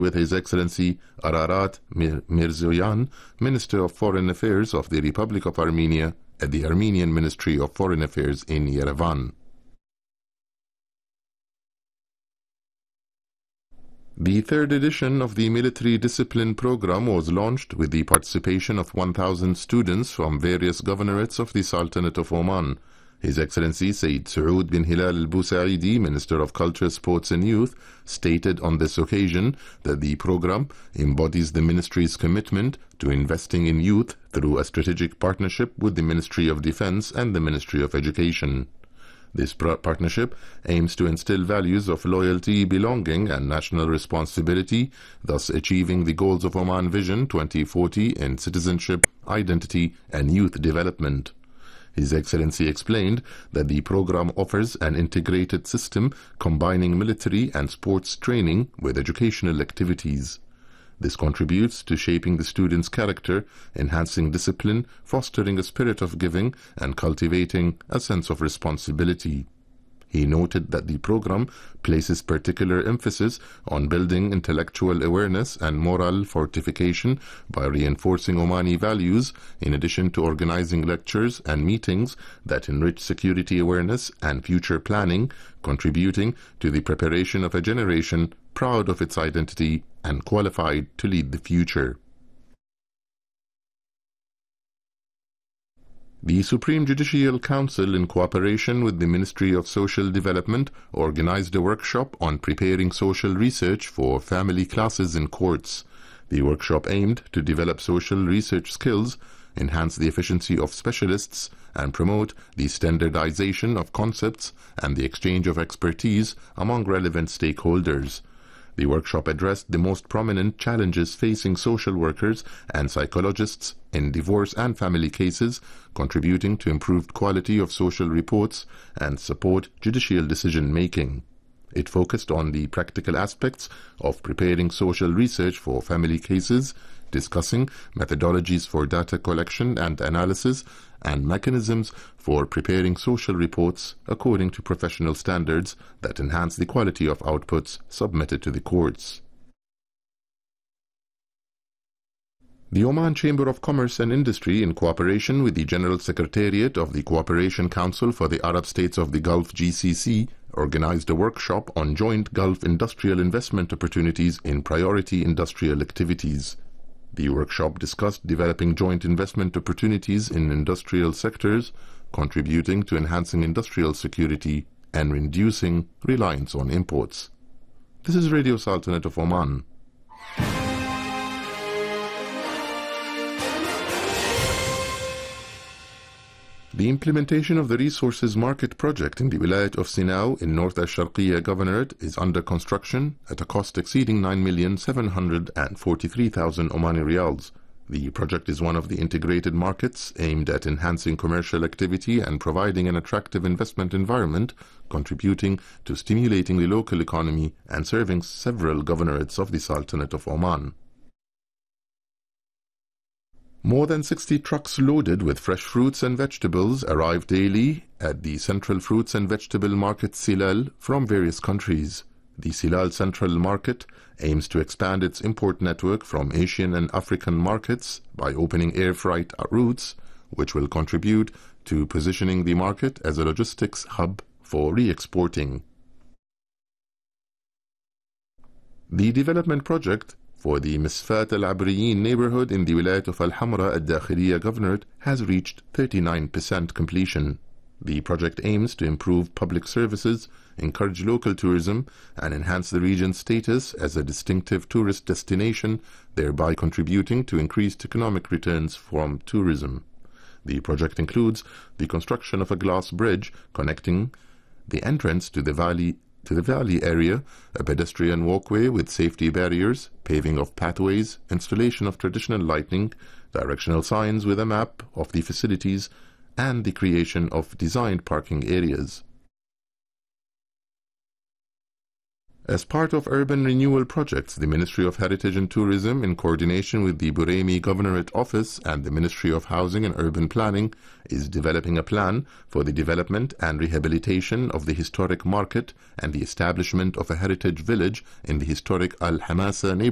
with His Excellency Ararat Mirzoyan, Minister of Foreign Affairs of the Republic of Armenia at the Armenian Ministry of Foreign Affairs in Yerevan. The third edition of the Military Discipline Program was launched with the participation of 1,000 students from various governorates of the Sultanate of Oman. His Excellency Sayyid Saud bin Hilal al-Busaidi, Minister of Culture, Sports and Youth, stated on this occasion that the program embodies the Ministry's commitment to investing in youth through a strategic partnership with the Ministry of Defense and the Ministry of Education. This partnership aims to instill values of loyalty, belonging and national responsibility, thus achieving the goals of Oman Vision 2040 in citizenship, identity and youth development. His Excellency explained that the program offers an integrated system combining military and sports training with educational activities. This contributes to shaping the student's character, enhancing discipline, fostering a spirit of giving, and cultivating a sense of responsibility. He noted that the program places particular emphasis on building intellectual awareness and moral fortification by reinforcing Omani values, in addition to organizing lectures and meetings that enrich security awareness and future planning, contributing to the preparation of a generation proud of its identity and qualified to lead the future. The Supreme Judicial Council, in cooperation with the Ministry of Social Development, organized a workshop on preparing social research for family classes in courts. The workshop aimed to develop social research skills, enhance the efficiency of specialists, and promote the standardization of concepts and the exchange of expertise among relevant stakeholders. The workshop addressed the most prominent challenges facing social workers and psychologists in divorce and family cases, contributing to improved quality of social reports and support judicial decision-making. It focused on the practical aspects of preparing social research for family cases, discussing methodologies for data collection and analysis, and mechanisms for preparing social reports according to professional standards that enhance the quality of outputs submitted to the courts. The Oman Chamber of Commerce and Industry, in cooperation with the General Secretariat of the Cooperation Council for the Arab States of the Gulf GCC, organized a workshop on joint Gulf industrial investment opportunities in priority industrial activities. The workshop discussed developing joint investment opportunities in industrial sectors, contributing to enhancing industrial security and reducing reliance on imports. This is Radio Sultanate of Oman. The implementation of the Resources Market project in the Wilayat of Sinau in North Al-Sharqiyya Governorate is under construction at a cost exceeding 9,743,000 Omani Riyals. The project is one of the integrated markets aimed at enhancing commercial activity and providing an attractive investment environment, contributing to stimulating the local economy and serving several governorates of the Sultanate of Oman. More than 60 trucks loaded with fresh fruits and vegetables arrive daily at the Central Fruits and Vegetable Market Silal from various countries. The Silal Central Market aims to expand its import network from Asian and African markets by opening air freight routes, which will contribute to positioning the market as a logistics hub for re-exporting. The development project for the Misfat Al-Abriyin neighborhood in the Wilayat of Al-Hamra Al-Dakhiliya Governorate has reached 39% completion. The project aims to improve public services, encourage local tourism, and enhance the region's status as a distinctive tourist destination, thereby contributing to increased economic returns from tourism. The project includes the construction of a glass bridge connecting the entrance to the valley area, a pedestrian walkway with safety barriers, paving of pathways, installation of traditional lighting, directional signs with a map of the facilities, and the creation of designed parking areas. As part of urban renewal projects, the Ministry of Heritage and Tourism, in coordination with the Buraymi Governorate Office and the Ministry of Housing and Urban Planning, is developing a plan for the development and rehabilitation of the historic market and the establishment of a heritage village in the historic Al-Hamasa neighborhood.